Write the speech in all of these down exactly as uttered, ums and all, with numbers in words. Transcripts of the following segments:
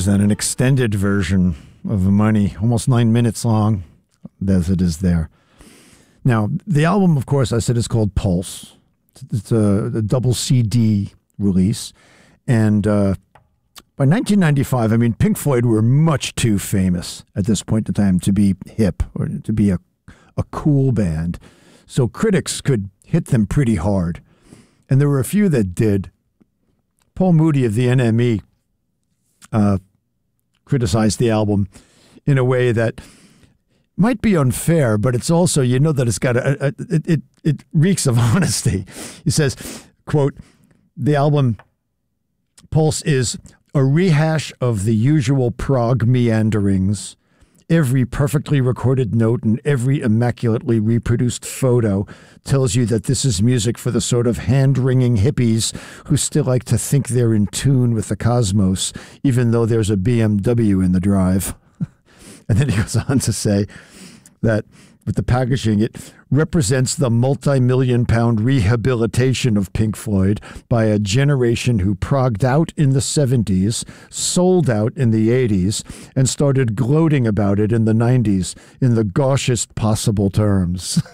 was then an extended version of Money, almost nine minutes long, as it is there. Now, the album, of course, I said is called Pulse. It's a, a double C D release. And uh, by nineteen ninety-five, I mean, Pink Floyd were much too famous at this point in time to be hip or to be a, a cool band. So critics could hit them pretty hard. And there were a few that did. Paul Moody of the N M E uh, criticized the album in a way that might be unfair, but it's also, you know, that it's got a, a it, it it reeks of honesty. He says, quote, the album Pulse is a rehash of the usual prog meanderings. Every perfectly recorded note and every immaculately reproduced photo tells you that this is music for the sort of hand-wringing hippies who still like to think they're in tune with the cosmos, even though there's a B M W in the drive. And then he goes on to say that with the packaging, it represents the multi-million pound rehabilitation of Pink Floyd by a generation who progged out in the seventies, sold out in the eighties, and started gloating about it in the nineties in the gauchest possible terms.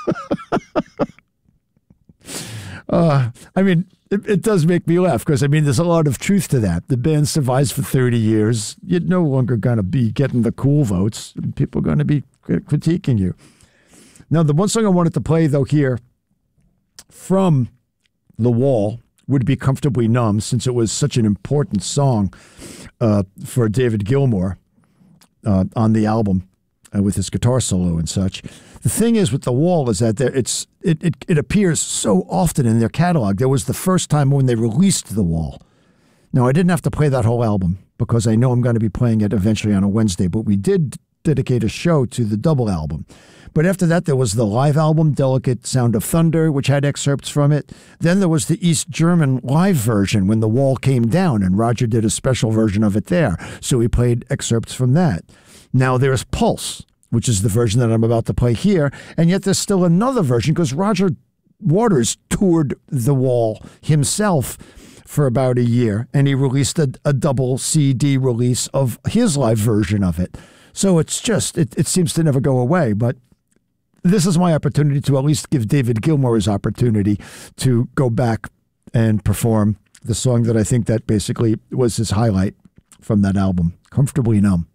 uh, I mean, it, it does make me laugh because, I mean, there's a lot of truth to that. The band survives for thirty years. You're no longer going to be getting the cool votes. People are going to be critiquing you. Now, the one song I wanted to play, though, here from The Wall would be Comfortably Numb, since it was such an important song uh, for David Gilmour uh, on the album uh, with his guitar solo and such. The thing is with The Wall is that there, it's it, it it appears so often in their catalog. There was the first time when they released The Wall. Now, I didn't have to play that whole album because I know I'm going to be playing it eventually on a Wednesday, but we did dedicate a show to the double album. But after that, there was the live album, Delicate Sound of Thunder, which had excerpts from it. Then there was the East German live version when The Wall came down, and Roger did a special version of it there. So we played excerpts from that. Now there's Pulse, which is the version that I'm about to play here. And yet there's still another version because Roger Waters toured The Wall himself for about a year, and he released a, a double C D release of his live version of it. So it's just, it, it seems to never go away. But this is my opportunity to at least give David Gilmour his opportunity to go back and perform the song that I think that basically was his highlight from that album, Comfortably Numb.